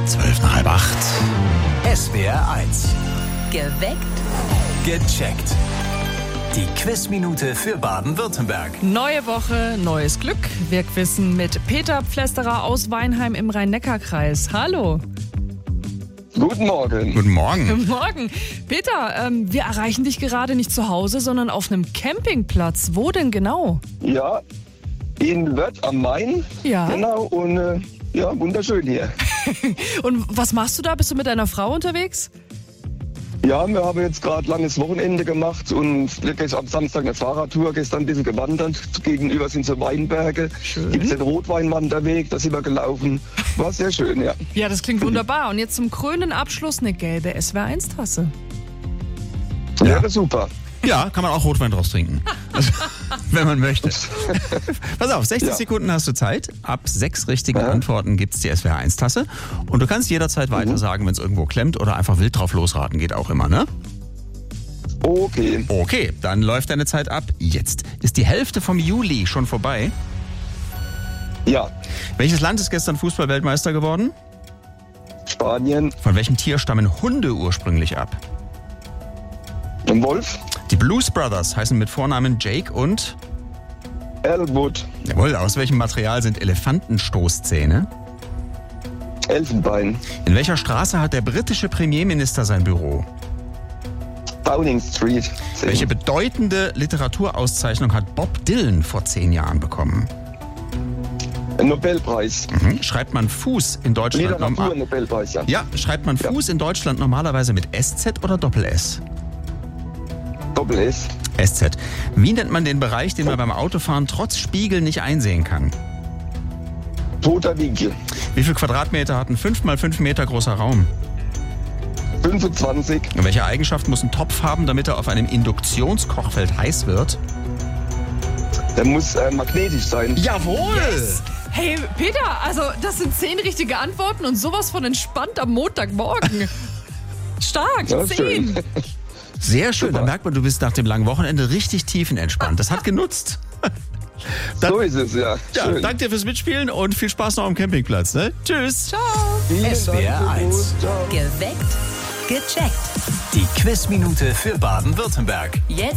12 nach halb 8. SWR 1. Geweckt. Gecheckt. Die Quizminute für Baden-Württemberg. Neue Woche, neues Glück. Wir quizzen mit Peter Pflästerer aus Weinheim im Rhein-Neckar-Kreis. Hallo. Guten Morgen. Guten Morgen. Guten Morgen. Peter, wir erreichen dich gerade nicht zu Hause, sondern auf einem Campingplatz. Wo denn genau? Ja, in Wörth am Main. Ja. Genau, und wunderschön hier. Und was machst du da? Bist du mit deiner Frau unterwegs? Ja, wir haben jetzt gerade langes Wochenende gemacht und am Samstag eine Fahrradtour, gestern ein bisschen gewandert. Gegenüber sind so Weinberge. Schön. Gibt es den Rotweinwanderweg, da sind wir gelaufen. War sehr schön, ja. Ja, das klingt wunderbar. Und jetzt zum krönenden Abschluss eine gelbe SWR1-Tasse. Ja, super. Ja, kann man auch Rotwein draus trinken. Also, wenn man möchte. Pass auf, 60 Ja. Sekunden hast du Zeit. Ab 6 richtigen Antworten gibt's die SWR1-Tasse. Und du kannst jederzeit weiter sagen, wenn es irgendwo klemmt oder einfach wild drauf losraten. Geht auch immer, ne? Okay. Okay, dann läuft deine Zeit ab. Jetzt ist die Hälfte vom Juli schon vorbei. Ja, Welches Land ist gestern Fußball-Weltmeister geworden? Spanien, Von welchem Tier stammen Hunde ursprünglich ab? ein Wolf, Die Blues Brothers heißen mit Vornamen Jake und... Elwood, Jawohl, aus welchem Material sind Elefantenstoßzähne? Elfenbein, In welcher Straße hat der britische Premierminister sein Büro? Downing Street. Welche bedeutende Literaturauszeichnung hat Bob Dylan vor 10 Jahren bekommen? Ein Nobelpreis. Schreibt man Fuß in Deutschland Literatur-Nobelpreis, ja. Ja, schreibt man Fuß in Deutschland normalerweise mit SZ oder Doppel-S? Doppel-S. SZ. Wie nennt man den Bereich, den man beim Autofahren trotz Spiegel nicht einsehen kann? Toter Winkel. Wie viel Quadratmeter hat ein 5 mal 5 Meter großer Raum? 25. Und welche Eigenschaft muss ein Topf haben, damit er auf einem Induktionskochfeld heiß wird? Der muss magnetisch sein. Jawohl! Hey, Peter, also das sind 10 richtige Antworten und sowas von entspannt am Montagmorgen. Stark, Ja, 10. schön. Sehr schön, Super. da merkt man, du bist nach dem langen Wochenende richtig tiefenentspannt. Das hat genutzt. So ist es, ja. Ja, Schön. danke dir fürs Mitspielen und viel Spaß noch am Campingplatz. Ne? Tschüss. Ciao. Vielen Dank, SWR 1. Servus, ciao. Geweckt. Gecheckt. Die Quizminute für Baden-Württemberg. Jetzt